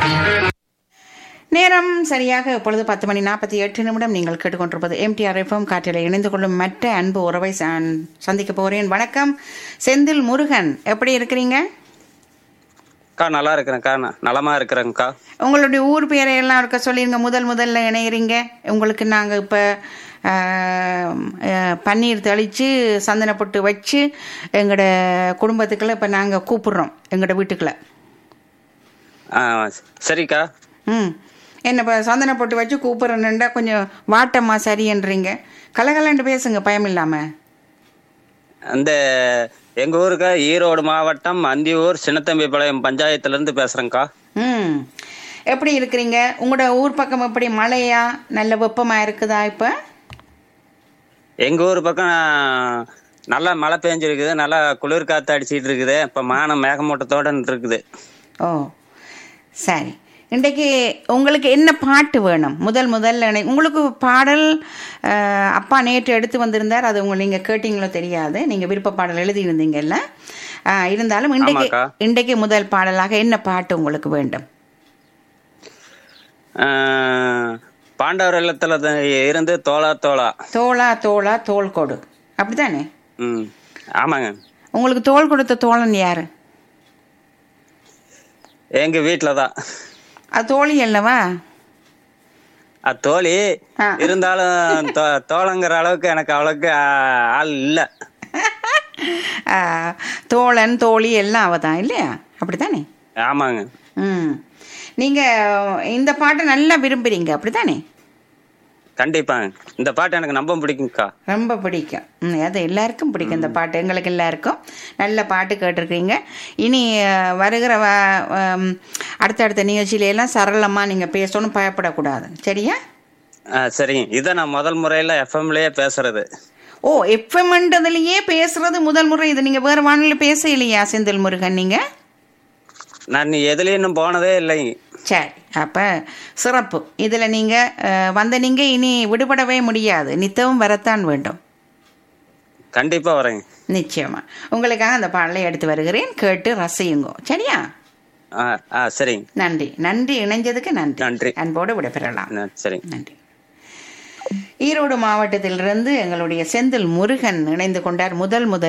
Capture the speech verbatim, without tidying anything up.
நேரம் சரியாக இப்பொழுது பத்து மணி நாற்பத்தி எட்டு நிமிடம். நீங்கள் கேட்டுக்கொண்டிருப்பது எம்டிஆர் எஃப்எம் காற்றில் இணைந்து கொள்ளும் மற்ற அன்பு உறவை சந்திக்க போகிறேன். வணக்கம் செந்தில் முருகன், எப்படி இருக்கிறீங்க? அக்கா நல்லா இருக்கிறேன்க்கா, நலமா இருக்கிறேங்க்கா. உங்களுடைய ஊர் பேரை எல்லாம் இருக்க சொல்லிருங்க. முதல் முதல்ல இணைகிறீங்க, உங்களுக்கு நாங்கள் இப்போ பன்னீர் தெளித்து சந்தனப்பொட்டு வச்சு எங்களோட குடும்பத்துக்குள்ள இப்போ நாங்கள் கூப்பிடுறோம் எங்களோட வீட்டுக்குள்ள. ஆ சரிக்கா. ம் என்ன இப்போ சந்தன போட்டு வச்சு கூப்பிட்றேன்னுண்டா கொஞ்சம் வாட்டம்மா சரியன்றீங்க. கலகலன்னு பேசுங்க பயம் இல்லாமல். அந்த எங்கள் ஊருக்கா ஈரோடு மாவட்டம் அந்தியூர் சின்னத்தம்பிபாளையம் பஞ்சாயத்துலேருந்து பேசுகிறேங்க்கா. ம் எப்படி இருக்கிறீங்க? உங்களோட ஊர் பக்கம் எப்படி மழையா நல்ல வெப்பமாக இருக்குதா? இப்போ எங்கள் ஊர் பக்கம் நல்லா மழை பெஞ்சிருக்குது, நல்லா குளிர் காற்று அடிச்சிட்டு இருக்குது. இப்போ மானம் மேகமூட்டத்தோடு இருக்குது. ஓ சரி. இன்றைக்கு உங்களுக்கு என்ன பாட்டு வேணும்? முதல் முதல்ல உங்களுக்கு பாடல் அப்பா நேற்று எடுத்து வந்திருந்தார், அது உங்களை நீங்கள் கேட்டீங்களோ தெரியாது, நீங்கள் விருப்ப பாடல் எழுதியிருந்தீங்கல்ல. இருந்தாலும் இன்றைக்கு இன்றைக்கு முதல் பாடலாக என்ன பாட்டு உங்களுக்கு வேண்டும்? பாண்டவர் இல்லத்துல இருந்து தோளா தோளா தோளா தோளா தோள் கொடு, அப்படித்தானே? ம் ஆமாங்க. உங்களுக்கு தோள் கொடுத்த தோழன் யாரு? எங்க வீட்டில் தான். அது தோழி அல்லவா? அது தோழி இருந்தாலும் தோழங்கிற அளவுக்கு எனக்கு அவ்வளவுக்கு ஆள் இல்லை. தோழன் தோழி எல்லாம் அவதான் இல்லையா? அப்படித்தானே? ஆமாங்க. ம் நீங்க இந்த பாட்டை நல்லா விரும்புறீங்க, அப்படித்தானே? கண்டிப்பாங்க. இந்த பாட்டு எனக்கு ரொம்ப பிடிக்கும்க்கா. ரொம்ப பிடிக்கும். ம் அது எல்லாருக்கும் பிடிக்கும் இந்த பாட்டு, எங்களுக்கு எல்லாருக்கும். நல்ல பாட்டு கேட்டிருக்கீங்க. இனி வருகிற அடுத்தடுத்த நிகழ்ச்சியில எல்லாம் சரளமாக நீங்கள் பேசணும், பயப்படக்கூடாது, சரியா? ஆ சரிங்க. இதை நான் முதல் முறையில் எஃப்எம்லேயே பேசுறது. ஓ எஃப்எம்ன்றதுலையே பேசுறது முதல் முறை. இது நீங்கள் வேறு வானிலை பேச இல்லையா செந்தில் முருகன்? நீங்கள் நான் எதுலேயும் இன்னும் போனதே இல்லைங்க. சரி, அப்போ சிறப்பு. இதில் நீங்கள் வந்த நீங்கள் இனி விடுபடவே முடியாது, நித்தவும் வரத்தான் வேண்டும். கண்டிப்பாக வரேங்க. நிச்சயமா உங்களுக்காக அந்த பாடலை எடுத்து வருகிறேன், கேட்டு ரசியுங்கோ, சரியா? ஆ ஆ சரிங்க. நன்றி நன்றி, இணைஞ்சதுக்கு நன்றி. நன்றி. அன்போடு விடைபெறலாம். சரி, நன்றி. ஈரோடு மாவட்டத்திலிருந்து எங்களுடைய செந்தில் முருகன் இணைந்து கொண்டார். முதல் முதல்